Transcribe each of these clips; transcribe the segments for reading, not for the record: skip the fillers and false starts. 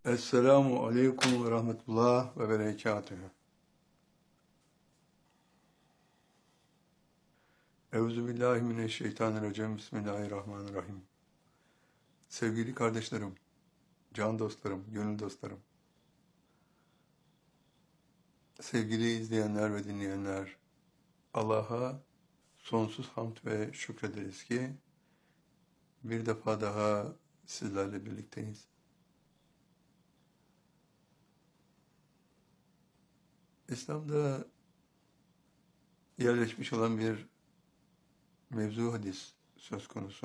Esselamu aleyküm ve rahmetullah ve berekatühü. Euzubillahimineşşeytanirracim. Bismillahirrahmanirrahim. Sevgili kardeşlerim, can dostlarım, gönül dostlarım, sevgili izleyenler ve dinleyenler, Allah'a sonsuz hamd ve şükrederiz ki bir defa daha sizlerle birlikteyiz. İslam'da yerleşmiş olan bir mevzu hadis söz konusu.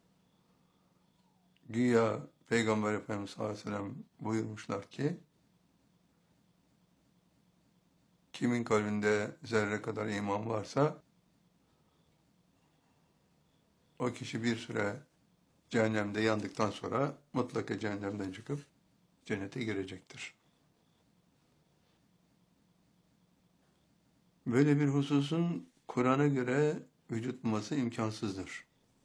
Güya Peygamber Efendimiz sallallahu aleyhi ve sellem buyurmuşlar ki, kimin kalbinde zerre kadar iman varsa, o kişi bir süre cehennemde yandıktan sonra mutlaka cehennemden çıkıp cennete girecektir. Böyle bir hususun Kur'an'a göre vücut bulması imkansızdır.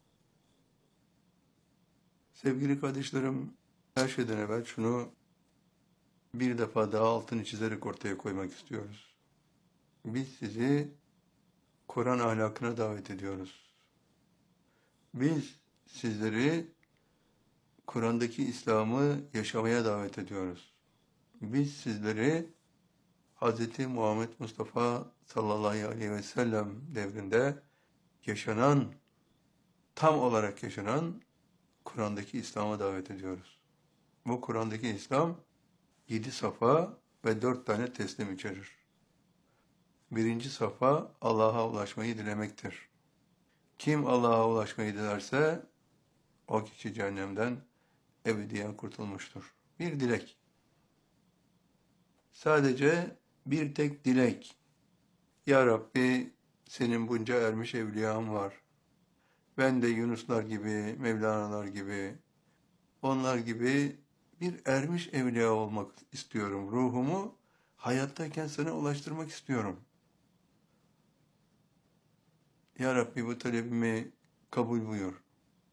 Sevgili kardeşlerim, her şeyden evvel şunu bir defa daha altını çizerek ortaya koymak istiyoruz. Biz sizi Kur'an ahlakına davet ediyoruz. Biz sizleri Kur'an'daki İslam'ı yaşamaya davet ediyoruz. Biz sizleri Hz. Muhammed Mustafa sallallahu aleyhi ve sellem devrinde yaşanan, tam olarak yaşanan Kur'an'daki İslam'a davet ediyoruz. Bu Kur'an'daki İslam 7 safa ve 4 tane teslim içerir. Birinci safa Allah'a ulaşmayı dilemektir. Kim Allah'a ulaşmayı dilerse o kişi cehennemden ebediyen kurtulmuştur. Bir dilek. Sadece bir tek dilek. Ya Rabbi, senin bunca ermiş evliyan var. Ben de Yunuslar gibi, Mevlana'lar gibi, onlar gibi bir ermiş evliya olmak istiyorum. Ruhumu hayattayken sana ulaştırmak istiyorum. Ya Rabbi, bu talebimi kabul buyur.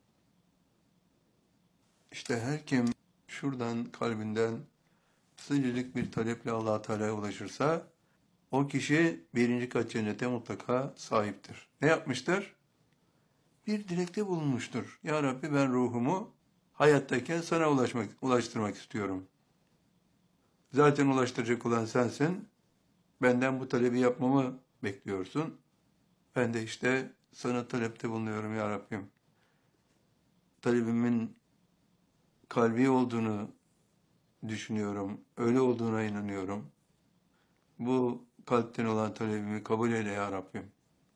İşte her kim şuradan kalbinden sıcacık bir taleple Allah-u Teala'ya ulaşırsa, o kişi birinci kat cennete mutlaka sahiptir. Ne yapmıştır? Bir dilekte bulunmuştur. Ya Rabbi, ben ruhumu hayattayken sana ulaştırmak istiyorum. Zaten ulaştıracak olan sensin. Benden bu talebi yapmamı bekliyorsun. Ben de işte sana talepte bulunuyorum ya Rabbim. Talebimin kalbi olduğunu düşünüyorum. Öyle olduğuna inanıyorum. Bu kalpten olan talebimi kabul eyle ya Rabbim.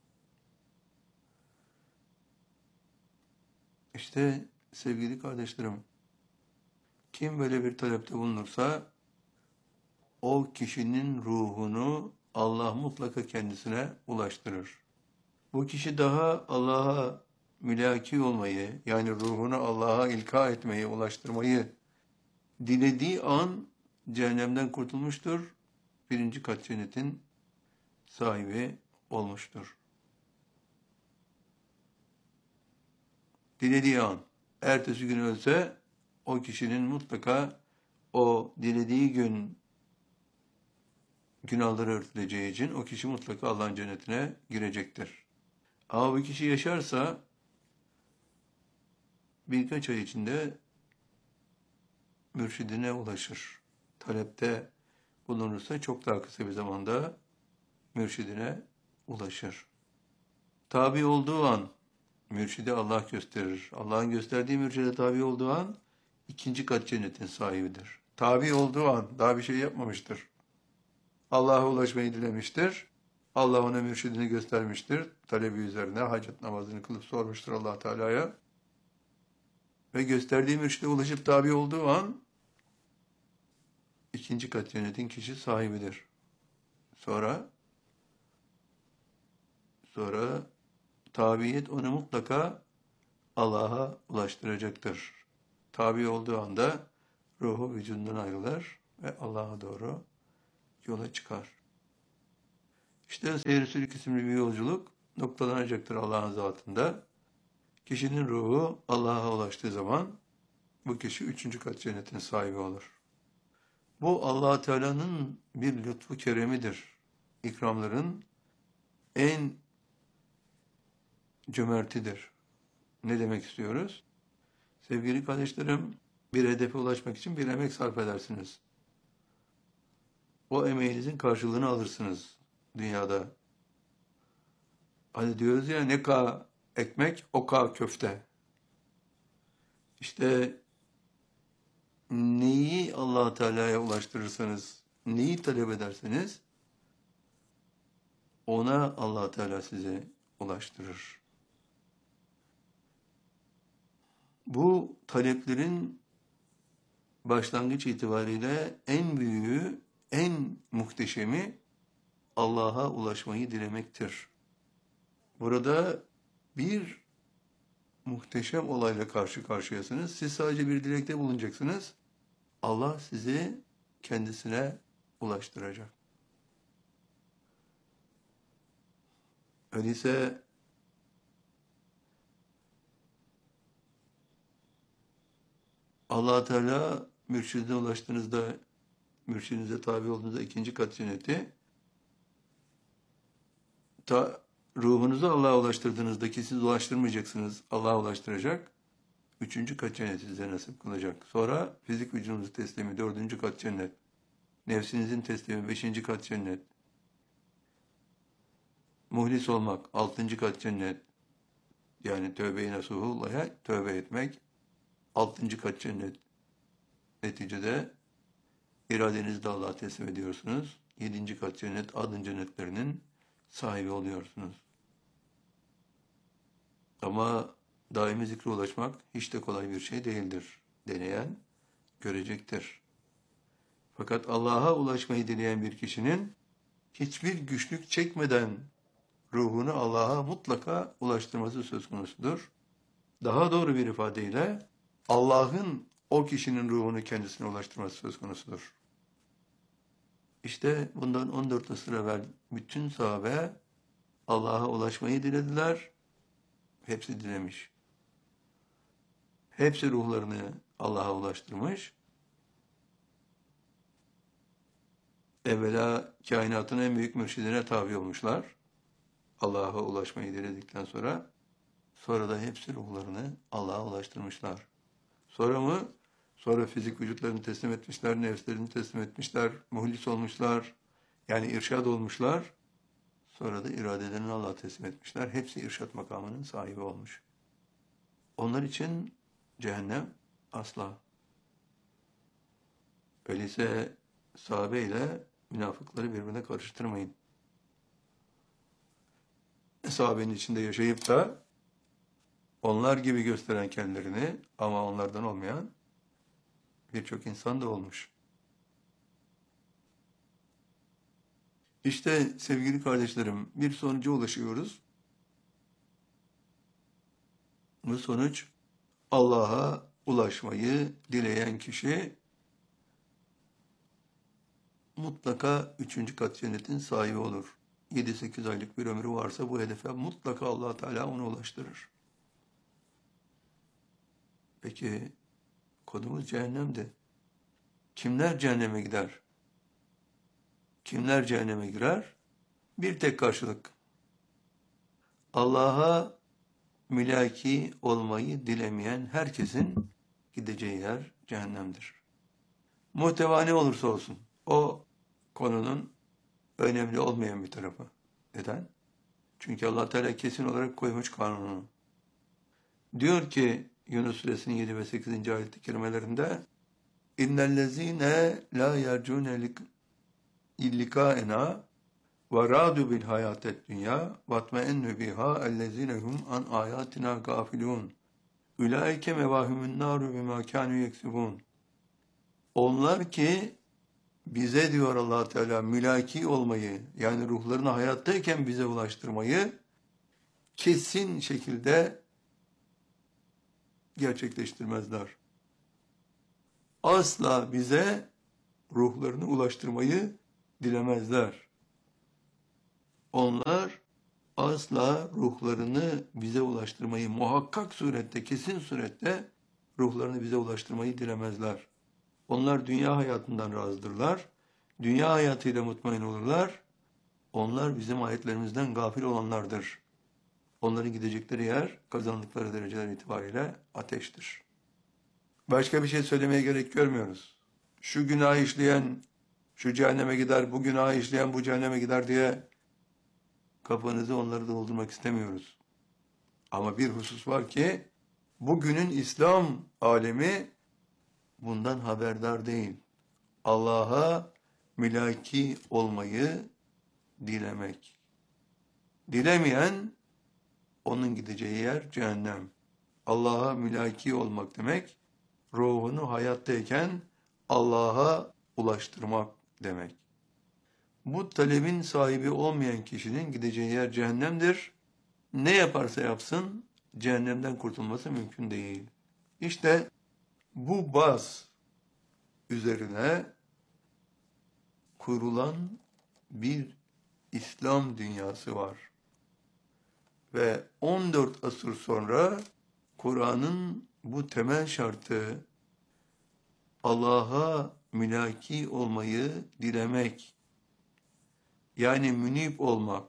İşte sevgili kardeşlerim, kim böyle bir talepte bulunursa, o kişinin ruhunu Allah mutlaka kendisine ulaştırır. Bu kişi daha Allah'a mülaki olmayı, yani ruhunu Allah'a ilka etmeyi, ulaştırmayı dilediği an cehennemden kurtulmuştur. Birinci kat cennetin sahibi olmuştur. Dilediği an, ertesi gün ölse, o kişinin mutlaka o dilediği gün günahları örtüleceği için o kişi mutlaka Allah'ın cennetine girecektir. Ama bu kişi yaşarsa birkaç ay içinde mürşidine ulaşır. Talepte bulunursa çok daha kısa bir zamanda mürşidine ulaşır. Tabi olduğu an mürşidi Allah gösterir. Allah'ın gösterdiği mürşide tabi olduğu an ikinci kat cennetin sahibidir. Tabi olduğu an daha bir şey yapmamıştır. Allah'a ulaşmayı dilemiştir. Allah ona mürşidini göstermiştir. Talebi üzerine hacet namazını kılıp sormuştur Allah Teala'ya. Ve gösterdiği mürşide ulaşıp tabi olduğu an ikinci kat cennetin kişi sahibidir. Sonra tabiyet onu mutlaka Allah'a ulaştıracaktır. Tabi olduğu anda ruhu vücudundan ayrılır ve Allah'a doğru yola çıkar. İşte Seyr-i Sülük isimli bir yolculuk noktalanacaktır Allah'ın zatında. Kişinin ruhu Allah'a ulaştığı zaman bu kişi üçüncü kat cennetin sahibi olur. Bu Allah Teala'nın bir lütfu keremidir. İkramların en cömertidir. Ne demek istiyoruz? Sevgili kardeşlerim, bir hedefe ulaşmak için bir emek sarf edersiniz. O emeğinizin karşılığını alırsınız dünyada. Hani diyoruz ya, ne kadar ekmek, o kadar köfte. İşte neyi Allah Teala'ya ulaştırırsanız, neyi talep ederseniz ona Allah Teala size ulaştırır. Bu taleplerin başlangıç itibariyle en büyüğü, en muhteşemi Allah'a ulaşmayı dilemektir. Burada bir muhteşem olayla karşı karşıyasınız. Siz sadece bir dilekte bulunacaksınız. Allah sizi kendisine ulaştıracak. Öyleyse Allah Teala mürşidine ulaştığınızda, mürşidinize tabi olduğunuzda ikinci kat cenneti, ruhunuzu Allah'a ulaştırdığınızda ki siz ulaştırmayacaksınız, Allah'a ulaştıracak. Üçüncü kat cenneti size nasip kılacak. Sonra fizik vücudunuzu teslimi, dördüncü kat cennet. Nefsinizin teslimi, beşinci kat cennet. Muhlis olmak, altıncı kat cennet. Yani tövbe-i nasuhullah'a tövbe etmek, altıncı kat cennet. Neticede iradenizi de Allah'a teslim ediyorsunuz. Yedinci kat cennet, adın cennetlerinin sahibi oluyorsunuz. Ama daimi zikre ulaşmak hiç de kolay bir şey değildir. Deneyen görecektir. Fakat Allah'a ulaşmayı dileyen bir kişinin hiçbir güçlük çekmeden ruhunu Allah'a mutlaka ulaştırması söz konusudur. Daha doğru bir ifadeyle Allah'ın o kişinin ruhunu kendisine ulaştırması söz konusudur. İşte bundan 14 asır evvel bütün sahabe Allah'a ulaşmayı dilediler. Hepsi dilemiş. Hepsi ruhlarını Allah'a ulaştırmış. Evvela kainatın en büyük mürşidine tabi olmuşlar. Allah'a ulaşmayı diledikten sonra. Sonra da hepsi ruhlarını Allah'a ulaştırmışlar. Sonra mı? Sonra fizik vücutlarını teslim etmişler, nefslerini teslim etmişler, muhlis olmuşlar. Yani irşad olmuşlar. Sonra da iradelerini Allah'a teslim etmişler. Hepsi irşad makamının sahibi olmuş. Onlar için cehennem asla. Öyleyse sahabe ile münafıkları birbirine karıştırmayın. Sahabenin içinde yaşayıp da onlar gibi gösteren kendilerini ama onlardan olmayan birçok insan da olmuş. İşte sevgili kardeşlerim, bir sonuca ulaşıyoruz. Bu sonuç, Allah'a ulaşmayı dileyen kişi mutlaka üçüncü kat cennetin sahibi olur. 7-8 aylık bir ömrü varsa bu hedefe mutlaka Allah Teala onu ulaştırır. Peki konumuz cehennemdi. Kimler cehenneme gider? Kimler cehenneme girer? Bir tek karşılık. Allah'a mülaki olmayı dilemeyen herkesin gideceği yer cehennemdir. Muhteva ne olursa olsun. O konunun önemli olmayan bir tarafı. Neden? Çünkü Allah Teala kesin olarak koymuş kanunu. Diyor ki Yunus Suresinin 7 ve 8. ayet-i kerimelerinde İnnellezîne lâ yercûne illikaena ve râdû bil hayâted dünya vatmeennü bihâ ellezîne hum an âyâtina gâfilûn ulaike mevâhumün nâru bimâ kânû yeksibûn. Onlar ki bize diyor Allah Teala mülaki olmayı, yani ruhlarını hayattayken bize ulaştırmayı kesin şekilde gerçekleştirmezler. Asla bize ruhlarını ulaştırmayı dilemezler. Onlar asla ruhlarını bize ulaştırmayı, muhakkak surette, kesin surette ruhlarını bize ulaştırmayı dilemezler. Onlar dünya hayatından razıdırlar. Dünya hayatıyla mutmain olurlar. Onlar bizim ayetlerimizden gafil olanlardır. Onların gidecekleri yer, kazandıkları dereceler itibariyle ateştir. Başka bir şey söylemeye gerek görmüyoruz. Şu günah işleyen şu cehenneme gider, bu günah işleyen bu cehenneme gider diye kafanızı onları doldurmak istemiyoruz. Ama bir husus var ki bugünün İslam alemi bundan haberdar değil. Allah'a mülaki olmayı dilemek. Dilemeyen onun gideceği yer cehennem. Allah'a mülaki olmak demek, ruhunu hayattayken Allah'a ulaştırmak demek. Bu talebin sahibi olmayan kişinin gideceği yer cehennemdir. Ne yaparsa yapsın cehennemden kurtulması mümkün değil. İşte bu baz üzerine kurulan bir İslam dünyası var. Ve 14 asır sonra Kur'an'ın bu temel şartı Allah'a mülaki olmayı dilemek, yani münib olmak,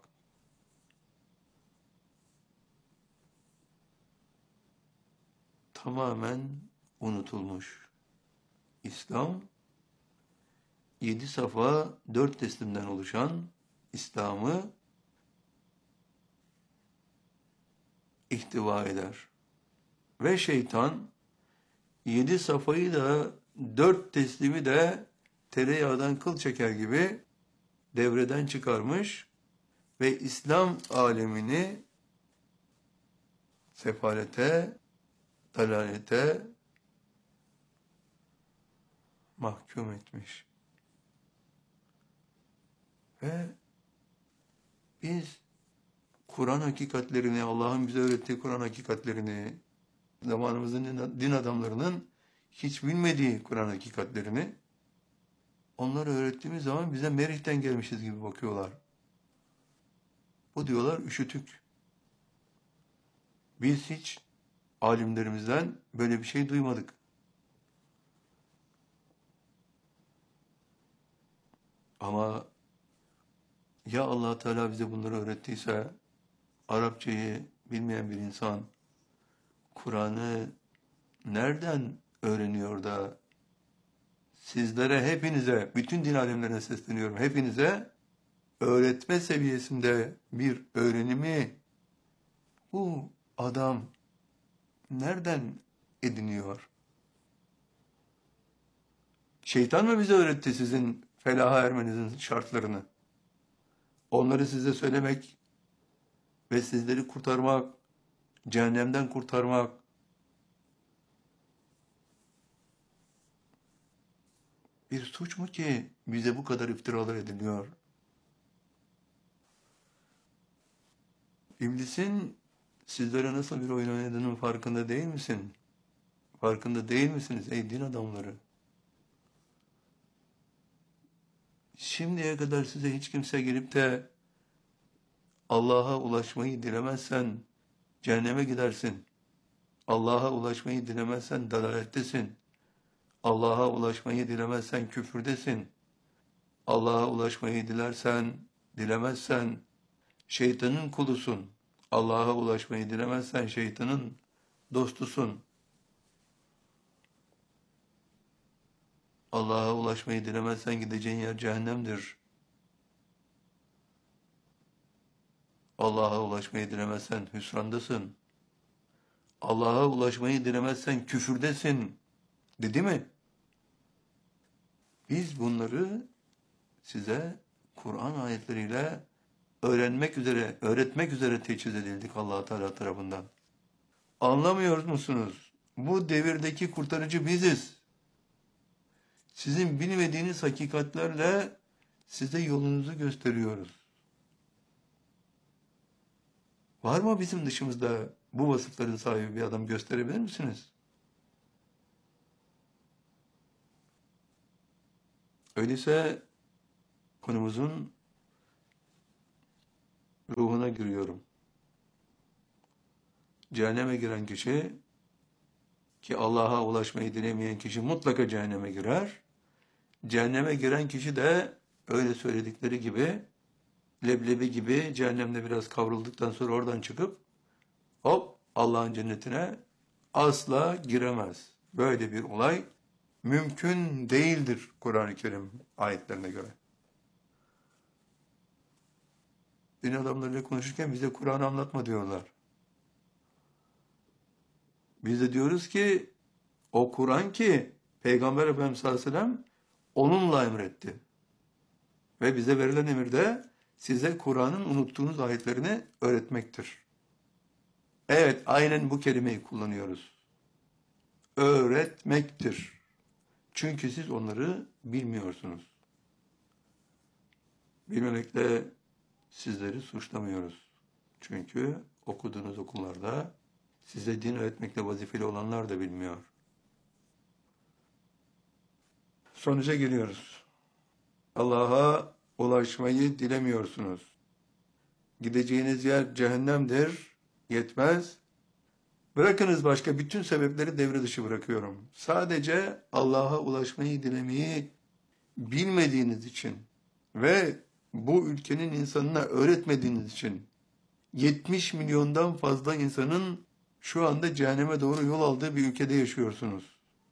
tamamen unutulmuş. İslam, 7 safa 4 teslimden oluşan İslam'ı ihtiva eder. Ve şeytan 7 safayı da 4 teslimi de tereyağdan kıl çeker gibi devreden çıkarmış ve İslam alemini sefalete, dalalete mahkum etmiş. Ve biz Kur'an hakikatlerini, Allah'ın bize öğrettiği Kur'an hakikatlerini, zamanımızın din adamlarının hiç bilmediği Kur'an hakikatlerini onlara öğrettiğimiz zaman bize Merih'ten gelmişiz gibi bakıyorlar. Bu diyorlar üşütük. Biz hiç alimlerimizden böyle bir şey duymadık. Ama ya Allah Teala bize bunları öğrettiyse Arapçayı bilmeyen bir insan Kur'an'ı nereden öğreniyor da sizlere, hepinize, bütün din alemlerine sesleniyorum. Hepinize öğretme seviyesinde bir öğrenimi bu adam nereden ediniyor? Şeytan mı bize öğretti sizin felaha ermenizin şartlarını? Onları size söylemek ve sizleri kurtarmak, cehennemden kurtarmak, bir suç mu ki bize bu kadar iftiralar ediliyor? İblisin sizlere nasıl bir oyun oynadığının farkında değil misin? Farkında değil misiniz ey din adamları? Şimdiye kadar size hiç kimse gelip de Allah'a ulaşmayı dilemezsen cehenneme gidersin. Allah'a ulaşmayı dilemezsen dalalettesin. Allah'a ulaşmayı dilemezsen küfürdesin. Allah'a ulaşmayı dilemezsen şeytanın kulusun. Allah'a ulaşmayı dilemezsen şeytanın dostusun. Allah'a ulaşmayı dilemezsen gideceğin yer cehennemdir. Allah'a ulaşmayı dilemezsen hüsrandasın. Allah'a ulaşmayı dilemezsen küfürdesin. Dedi mi? Biz bunları size Kur'an ayetleriyle öğretmek üzere teçhiz edildik Allah Teala tarafından. Anlamıyor musunuz? Bu devirdeki kurtarıcı biziz. Sizin bilmediğiniz hakikatlerle size yolunuzu gösteriyoruz. Var mı bizim dışımızda bu vasıfların sahibi bir adam gösterebilir misiniz? Öyleyse konumuzun ruhuna giriyorum. Cehenneme giren kişi ki Allah'a ulaşmayı dilemeyen kişi mutlaka cehenneme girer. Cehenneme giren kişi de öyle söyledikleri gibi leblebi gibi cehennemde biraz kavrulduktan sonra oradan çıkıp hop Allah'ın cennetine asla giremez. Böyle bir olay mümkün değildir Kur'an-ı Kerim ayetlerine göre. Din adamlarıyla konuşurken bize Kur'an'ı anlatma diyorlar. Biz de diyoruz ki o Kur'an ki Peygamber Efendimiz sallallahu aleyhi ve sellem onunla emretti. Ve bize verilen emir de size Kur'an'ın unuttuğunuz ayetlerini öğretmektir. Evet, aynen bu kelimeyi kullanıyoruz. Öğretmektir. Çünkü siz onları bilmiyorsunuz. Bilmemekle sizleri suçlamıyoruz. Çünkü okuduğunuz okullarda size din öğretmekle vazifeli olanlar da bilmiyor. Sonuca geliyoruz. Allah'a ulaşmayı dilemiyorsunuz. Gideceğiniz yer cehennemdir, yetmez. Bırakınız başka bütün sebepleri devre dışı bırakıyorum. Sadece Allah'a ulaşmayı dilemeyi bilmediğiniz için ve bu ülkenin insanına öğretmediğiniz için 70 milyondan fazla insanın şu anda cehenneme doğru yol aldığı bir ülkede yaşıyorsunuz.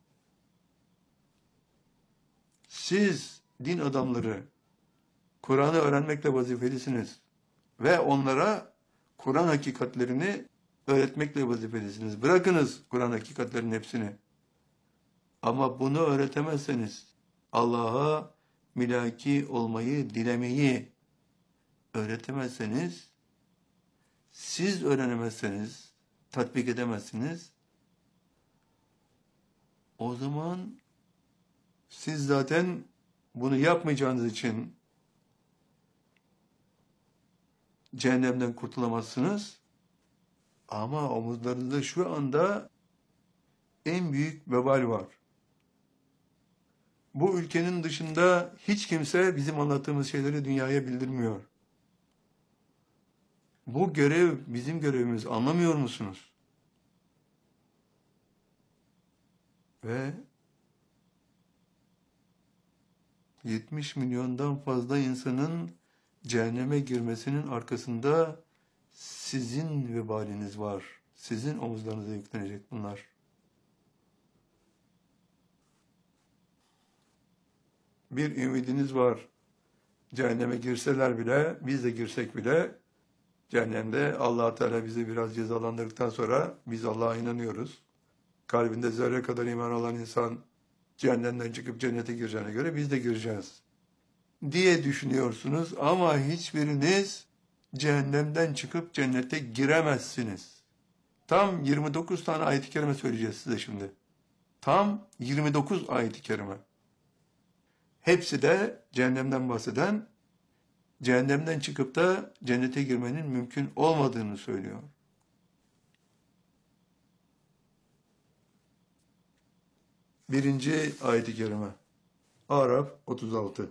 Siz din adamları Kur'an'ı öğrenmekle vazifelisiniz ve onlara Kur'an hakikatlerini öğretmekle vazifelisiniz. Bırakınız Kur'an hakikatlerinin hepsini. Ama bunu öğretemezseniz Allah'a mülaki olmayı, dilemeyi öğretemezseniz, siz öğrenemezseniz, tatbik edemezsiniz, o zaman siz zaten bunu yapmayacağınız için cehennemden kurtulamazsınız. Ama omuzlarınızda şu anda en büyük vebal var. Bu ülkenin dışında hiç kimse bizim anlattığımız şeyleri dünyaya bildirmiyor. Bu görev bizim görevimiz. Anlamıyor musunuz? Ve 70 milyondan fazla insanın cehenneme girmesinin arkasında sizin vebaliniz var. Sizin omuzlarınıza yüklenecek bunlar. Bir ümidiniz var. Cehenneme girseler bile, biz de girsek bile cehennemde Allah Teala bizi biraz cezalandırdıktan sonra biz Allah'a inanıyoruz. Kalbinde zerre kadar iman olan insan cehennemden çıkıp cennete gireceğine göre biz de gireceğiz diye düşünüyorsunuz ama hiçbiriniz cehennemden çıkıp cennete giremezsiniz. Tam 29 tane ayet-i kerime söyleyeceğiz size şimdi. Tam 29 ayet-i kerime. Hepsi de cehennemden bahseden, cehennemden çıkıp da cennete girmenin mümkün olmadığını söylüyor. Birinci ayet-i kerime. Araf 36.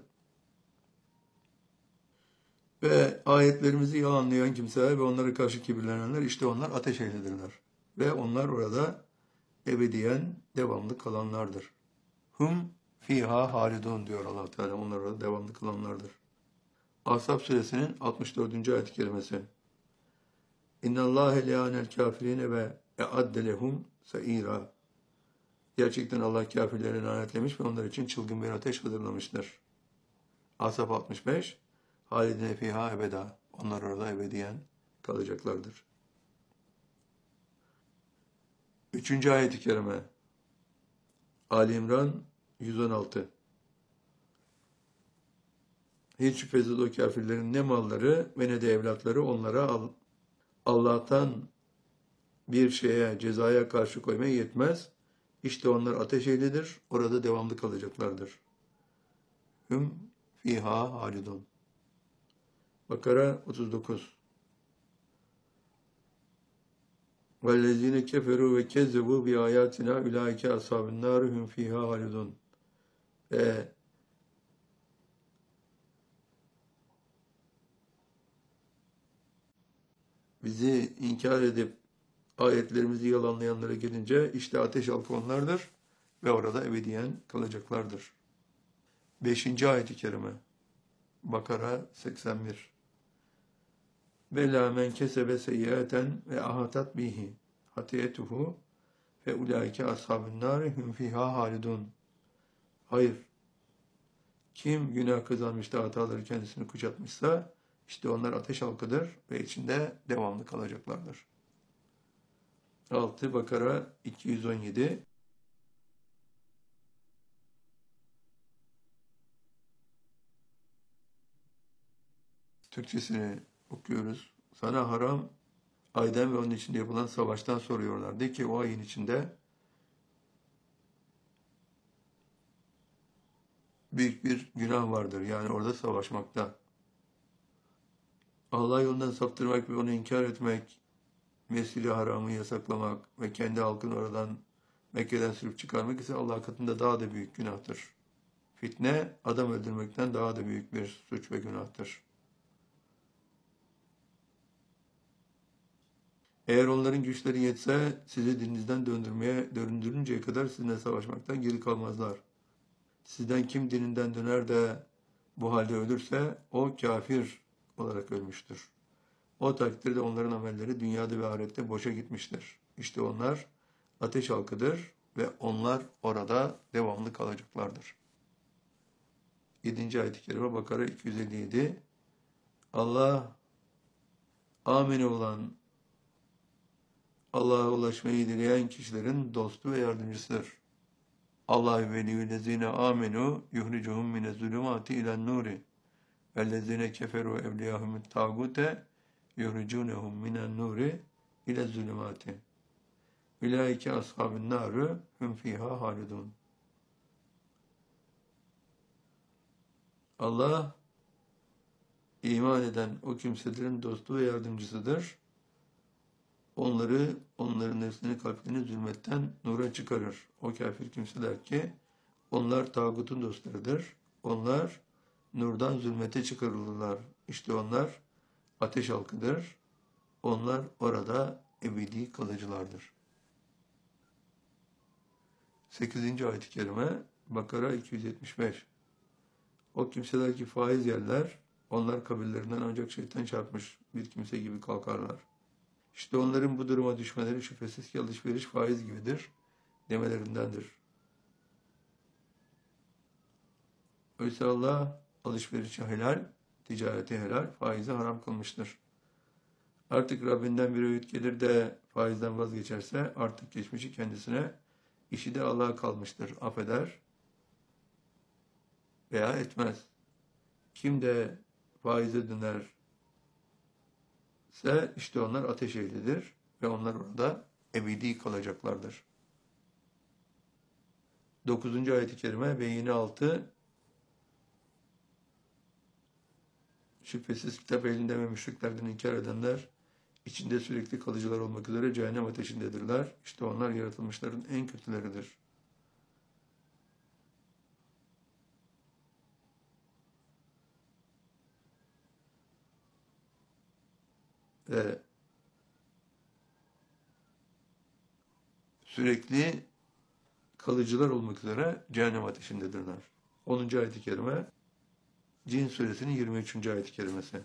Ve ayetlerimizi yalanlayan kimseler ve onlara karşı kibirlenenler işte onlar ateş ehlidirler. Ve onlar orada ebediyen devamlı kalanlardır. Hum fiha halidun diyor Allah Teala. Onlar orada devamlı kalanlardır. Ahzab suresinin 64. ayet-i kerimesi. İnnallâhe leânel kâfirîne ve e'adde lehum se'îrâ. Gerçekten Allah kâfirleri lanetlemiş ve onlar için çılgın bir ateş hazırlamıştır. Ahzab 65. Halidine fiha ebeda. Onlar orada ebediyen kalacaklardır. Üçüncü ayet-i kerime. Ali İmran 116. Hiç şüphesiz o kafirlerin ne malları ve ne de evlatları onlara Allah'tan bir şeye, cezaya karşı koymaya yetmez. İşte onlar ateş ehlidir, orada devamlı kalacaklardır. Hüm fiha halidun. Bakara 39. وَالَّذ۪ينَ كَفَرُوا وَكَذَّبُوا بِآيَاتِنَا اُولَٰئِكَ أَصْحَابُ النَّارِ هُمْ ف۪يهَا خَالِدُونَ. Ve bizi inkar edip Ayetlerimizi yalanlayanlara gelince işte ateş halkı onlardır ve orada ebediyen kalacaklardır. 5. ayet-i kerime Bakara 81. Bela men kesebe seyyiaten ve ahatat bihi hatiyetuhu fe ulaike ashabun nâri hum fîhâ halidun. Hayır. Kim günah kazanmış da hataları kendisini kuşatmışsa işte onlar ateş halkıdır ve içinde devamlı kalacaklardır. 6 Bakara 217. Türkçesini okuyoruz. Sana haram aydan ve onun içinde yapılan savaştan soruyorlar. De ki o ayın içinde büyük bir günah vardır. Yani orada savaşmakta. Allah yolundan saptırmak ve onu inkar etmek, Mescid-i Haram'ı yasaklamak ve kendi halkını oradan Mekke'den sürüp çıkarmak ise Allah katında daha da büyük günahtır. Fitne, adam öldürmekten daha da büyük bir suç ve günahtır. Eğer onların güçleri yetse sizi dininizden döndürünceye kadar sizinle savaşmaktan geri kalmazlar. Sizden kim dininden döner de bu halde ölürse o kafir olarak ölmüştür. O takdirde onların amelleri dünyada ve ahirette boşa gitmiştir. İşte onlar ateş halkıdır ve onlar orada devamlı kalacaklardır. 7. ayet-i kerime Bakara 257. Allah amine olan Allah'a ulaşmayı dileyen kişilerin dostu ve yardımcısıdır. Allah veliyyüllezine amenu yuhricuhum mine zulümati ilen nuri vellezine keferu evliyahumut tağute yuhricunehum minen nuri ile zulümati. Ulaike ashabun narı hum fiha halidun. Allah iman eden o kimselerin dostu ve yardımcısıdır. Onların nefsini, kalplerini zulmetten nura çıkarır. O kafir kimseler ki onlar tağutun dostlarıdır. Onlar nurdan zulmete çıkarılırlar. İşte onlar ateş halkıdır. Onlar orada ebedi kalıcılardır. 8. ayet-i kerime Bakara 275. O kimseler ki faiz yerler, onlar kabirlerinden ancak şeytan çarpmış bir kimse gibi kalkarlar. İşte onların bu duruma düşmeleri şüphesiz ki alışveriş faiz gibidir demelerindendir. Oysa Allah alışverişi helal, ticareti helal, faizi haram kılmıştır. Artık Rabbinden bir öğüt gelir de faizden vazgeçerse artık geçmişi kendisine, işi de Allah'a kalmıştır. Affeder veya etmez. Kim de faize dönerse işte onlar ateş ehlidir ve onlar orada ebedi kalacaklardır. 9. ayet-i kerime ve yine 6. Şüphesiz kitap elinde ve müşriklerden inkar edenler içinde sürekli kalıcılar olmak üzere cehennem ateşindedirler. İşte onlar yaratılmışların en kötüleridir. Ve sürekli kalıcılar olmak üzere cehennem ateşindedirler. 10. ayet-i kerime Cin suresinin 23. ayet-i kerimesi.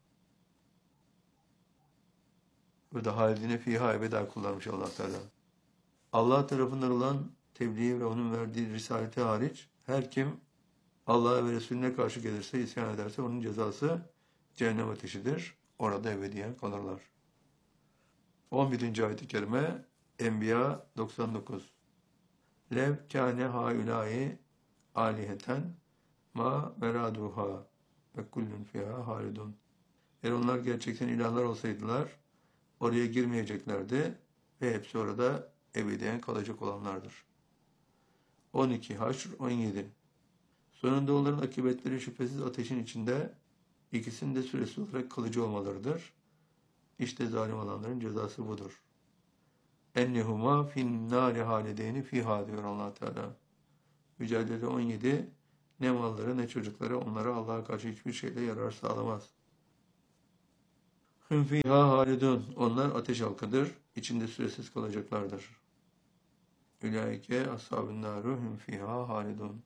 Burada halidine fiha ebeda kullanmış Allah Teala. Allah tarafından olan tebliğ ve onun verdiği risaleti hariç her kim Allah'a ve Resulüne karşı gelirse, isyan ederse onun cezası cehennem ateşidir. Orada ebediyen kalırlar. 11. ayet-i kerime Enbiya 99. Lev kâne haulâi aliheten ma meraduha ve kullun fiha halidun. Eğer onlar gerçekten ilahlar olsaydılar oraya girmeyeceklerdi ve hepsi orada ebediyen kalacak olanlardır. 12. Haşr 17. Sonunda onların akıbetleri şüphesiz ateşin içinde ikisinin de süresi olarak kalıcı olmalarıdır. İşte zalim olanların cezası budur. Ennehuma fin nâri halideyni fiha diyor Allah Teala. Mücadele 17. Ne malları ne çocukları onlara Allah'a karşı hiçbir şeyle yarar sağlamaz. Hüm fîhâ halidun. Onlar ateş halkıdır. İçinde süresiz kalacaklardır. Ülaike ashâbın nâru hüm fîhâ halidun.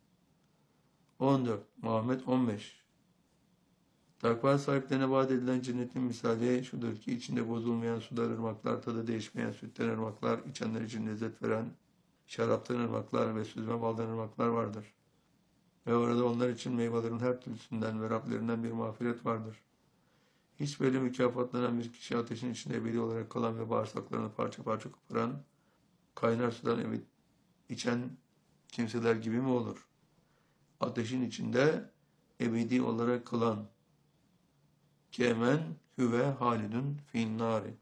14. Muhammed 15. Takva sahiplerine vaat edilen cennetin misali şudur ki içinde bozulmayan sular, ırmaklar, tadı değişmeyen sütten ırmaklar, içenler için lezzet veren şaraptan ırmaklar ve süzme baldan ırmaklar vardır. Ve orada onlar için meyvelerin her türlüsünden ve Rablerinden bir mağfiret vardır. Hiç böyle mükafatlanan bir kişi ateşin içinde ebedi olarak kalan ve bağırsaklarını parça parça koparan, kaynar sudan içen kimseler gibi mi olur? Ateşin içinde ebedi olarak kalan kemen hüve halidun fin nari.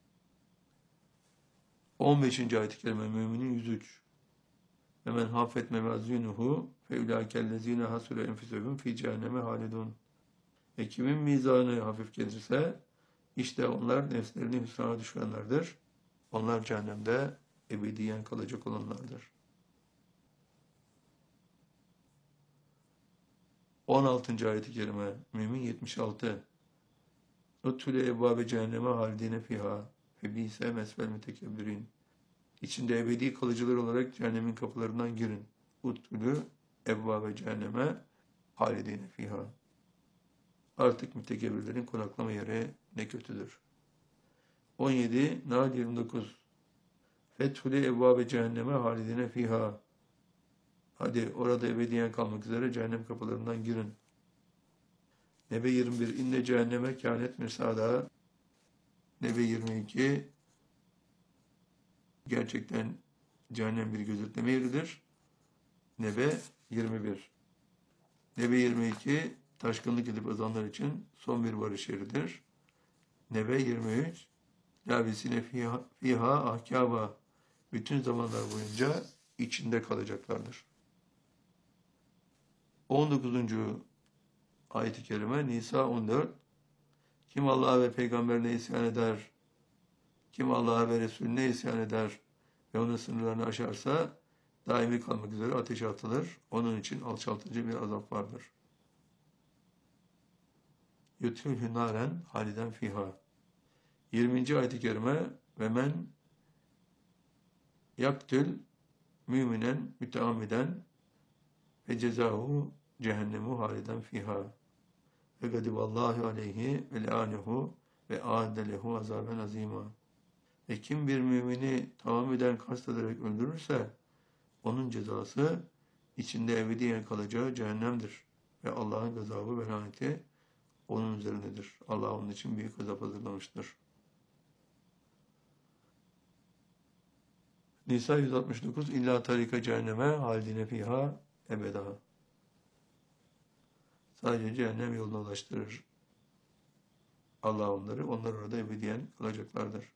15. ayet-i kerime Müminin 103. Ve men hafet mevazinuhu fe ulaikellezine hasure enfusehum fi cehenneme halidun. Ve kimin mizanı hafif gelirse işte onlar nefslerini hüsrana düşürenlerdir. Onlar cehennemde ebediyen kalacak olanlardır. 16. ayet-i kerime Mümin 76. Uttule ebvabe cehenneme halidine fiha fe bise mesvel mütekebbirin. İçinde ebedi kalıcılar olarak cehennemin kapılarından girin. Uttule ebvabe cehenneme halidine fiha. Artık mütekebbirlerin konaklama yeri ne kötüdür. 17. Nahl 29. Fethule ebvabe cehenneme halidine fiha. Hadi orada ebediyen kalmak üzere cehennem kapılarından girin. Nebe 21. İnne cehenneme kânet mirsâdâ. Nebe 22. Gerçekten cehennem bir gözetleme yeridir. Nebe 21. Nebe 22. Taşkınlık edip azanlar için son bir varış yeridir. Nebe 23. Lâbisine fiha ahkâba. Bütün zamanlar boyunca içinde kalacaklardır. 19. ayet-i kerime Nisa 14. Kim Allah'a ve peygamberine isyan eder, kim Allah'a ve Resulüne isyan eder ve onun sınırlarını aşarsa daimi kalmak üzere ateşe atılır. Onun için alçaltıcı bir azap vardır. Yutfülhü naren haliden fiha. 20. ayet-i kerime ve men yaktül müminen müteammiden ve cezahu cehennemu haliden fiha. Ve gadiballahu aleyhi ve le'anehu ve a'adde lehu azaben azima. Ve kim bir mümini tahammüden kastederek öldürürse onun cezası içinde ebediyen kalacağı cehennemdir. Ve Allah'ın gazabı ve laneti onun üzerindedir. Allah onun için büyük azap hazırlamıştır. Nisa 169. İlla tarika cehenneme haldine fiha ebeda. Sadece cehennem yoluna ulaştırır Allah onları. Onlar orada ebediyen kalacaklardır.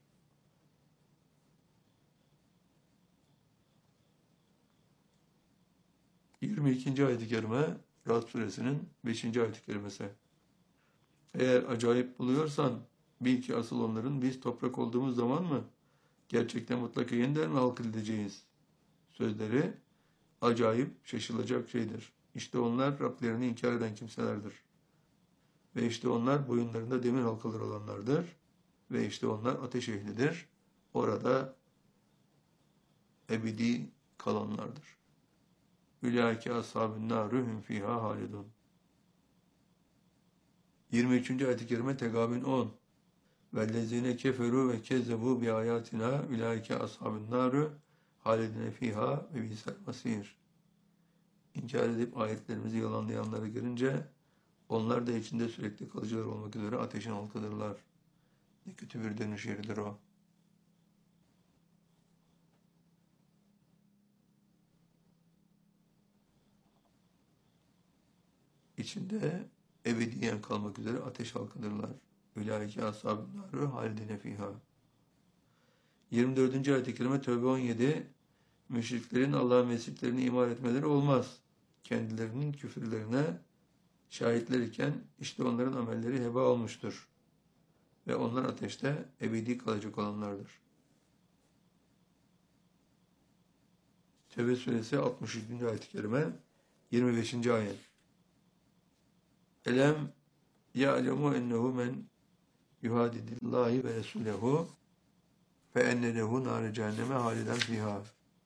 22. ayet-i kerime Ra'd suresinin 5. ayet-i kerimesi. Eğer acayip buluyorsan bil ki asıl onların biz toprak olduğumuz zaman mı gerçekten mutlaka yeniden mi halk edileceğiz? Sözleri acayip şaşılacak şeydir. İşte onlar Rablerini inkar eden kimselerdir. Ve işte onlar boyunlarında demir halkaları olanlardır. Ve işte onlar ateş ehlidir. Orada ebedi kalanlardır. Ülâike ashâbün nâru hüm fîhâ halidun. 23. ayet-i kerime Tegâbün 10. Vellezîne keferû ve kezzebu bi âyâtinâ ülâike ashâbün nâru halidine fîhâ ve bisel masîr. İnkar edip ayetlerimizi yalanlayanlara gelince onlar da içinde sürekli kalıcılar olmak üzere ateşin halkadırlar. Ne kötü bir dönüş yeridir o. İçinde ebediyen kalmak üzere ateş halkadırlar. Ülâike ashâbün nâru halidine fîhâ. 24. ayet-i kerime Tevbe 17. Müşriklerin Allah'ın mescitlerini imar etmeleri olmaz. Kendilerinin küfürlerine şahitler iken işte onların amelleri heba olmuştur. Ve onlar ateşte ebedi kalacak olanlardır. Tevbe suresi 63. ayet-i kerime 25. ayet. Elem ya'lemu ennehu men yuhadidillahi ve resulehu fe enne lehu nâre cehenneme haliden fiha.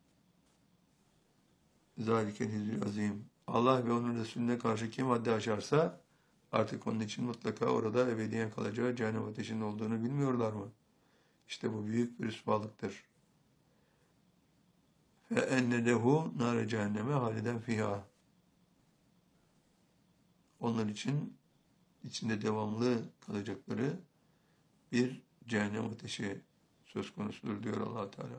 Zalikel hizbül azim. Allah ve onun Resulüne karşı kim haddi aşarsa artık onun için mutlaka orada ebediyen kalacağı cehennem ateşinin olduğunu bilmiyorlar mı? İşte bu büyük bir rüsvalıktır. Fe enne lehu nâre cehenneme haliden fiha. Onlar için içinde devamlı kalacakları bir cehennem ateşi söz konusudur diyor Allah Teala.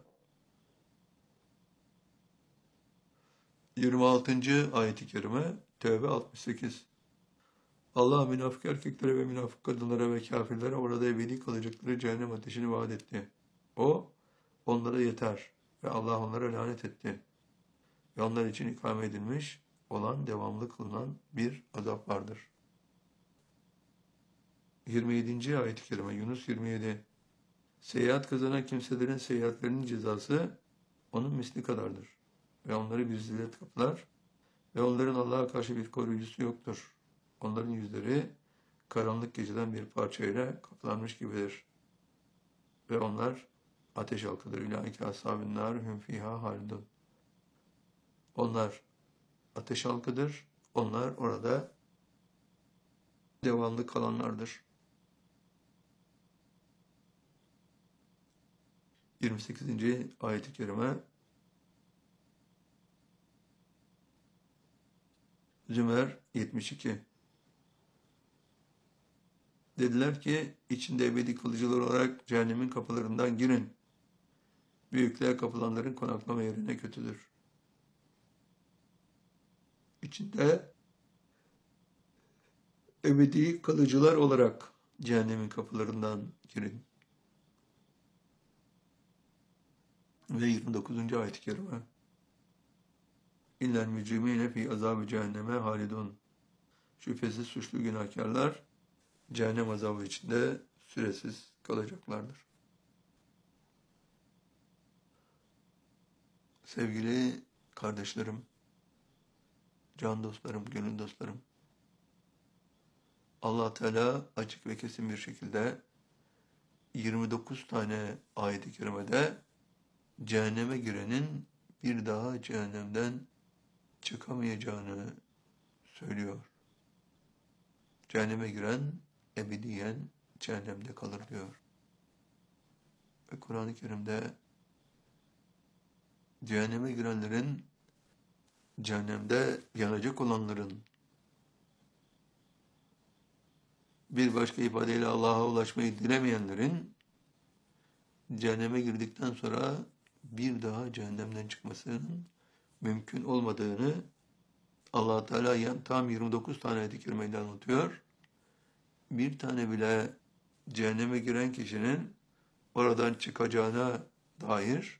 26. ayet-i kerime Tevbe 68. Allah münafık erkeklere ve münafık kadınlara ve kafirlere orada ebedi kalacakları cehennem ateşini vaat etti. O onlara yeter ve Allah onlara lanet etti. Ve onlar için ikame edilmiş olan devamlı kılınan bir azap vardır. 27. ayet-i kerime Yunus 27. Seyahat kazanan kimselerin seyahatlerinin cezası onun misli kadardır. Ve onları bir zillet kaplar ve onların Allah'a karşı bir koruyucusu yoktur. Onların yüzleri karanlık geceden bir parçayla kaplanmış gibidir. Ve onlar ateş halkıdır. Ulaike ashabun nar hum fiha halidun. Onlar ateş halkıdır. Onlar orada devamlı kalanlardır. 28. ayet-i kerime Zümer 72. Dediler ki içinde ebedi kılıcılar olarak cehennemin kapılarından girin. Büyükler kapılanların konaklama yerine kötüdür. İçinde ebedi kalıcılar olarak cehennemin kapılarından girin. Ve 29. ayet-i kerime İllel mücrimine fi azabı cehenneme halidun. Şüphesiz suçlu günahkarlar cehennem azabı içinde süresiz kalacaklardır. Sevgili kardeşlerim, can dostlarım, gönül dostlarım, Allah Teala açık ve kesin bir şekilde 29 tane ayet-i kerimede cehenneme girenin bir daha cehennemden çıkamayacağını söylüyor. Cehenneme giren ebediyen cehennemde kalır diyor. Ve Kur'an-ı Kerim'de cehenneme girenlerin, cehennemde yanacak olanların, bir başka ifadeyle Allah'a ulaşmayı dilemeyenlerin cehenneme girdikten sonra bir daha cehennemden çıkmasının mümkün olmadığını Allah Teala tam 29 tane ayet-i kerimeyle anlatıyor. Bir tane bile cehenneme giren kişinin oradan çıkacağına dair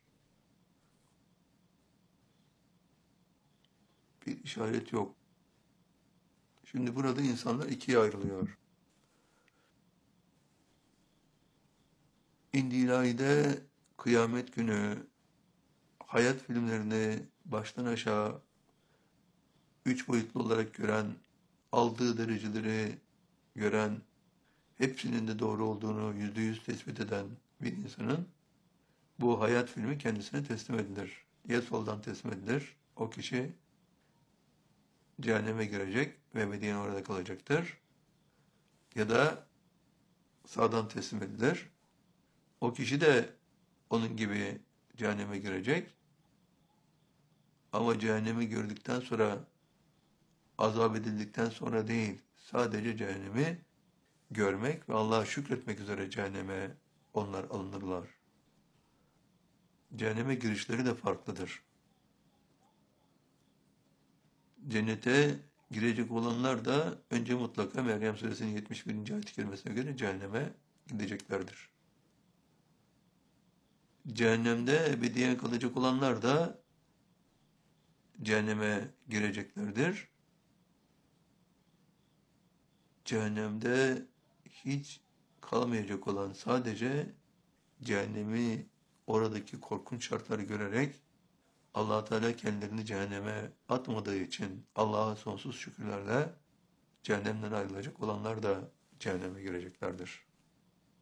bir işaret yok. Şimdi burada insanlar ikiye ayrılıyor. İndilai'de kıyamet günü hayat filmlerini baştan aşağı 3 boyutlu olarak gören, aldığı dereceleri gören, hepsinin de doğru olduğunu %100 tespit eden bir insanın bu hayat filmi kendisine teslim edilir. Ya soldan teslim edilir, o kişi cehenneme girecek ve ebediyen orada kalacaktır. Ya da sağdan teslim edilir. O kişi de onun gibi cehenneme girecek. Ama cehennemi gördükten sonra, azap edildikten sonra değil, sadece cehennemi görmek ve Allah'a şükretmek üzere cehenneme onlar alınırlar. Cehenneme girişleri de farklıdır. Cennete girecek olanlar da önce mutlaka Meryem Suresinin 71. ayet-i kerimesine göre cehenneme gideceklerdir. Cehennemde ebediyen kalacak olanlar da cehenneme gireceklerdir. Cehennemde hiç kalmayacak olan, sadece cehennemi, oradaki korkunç şartları görerek Allah Teala kendilerini cehenneme atmadığı için Allah'a sonsuz şükürlerle cehennemden ayrılacak olanlar da cehenneme gireceklerdir.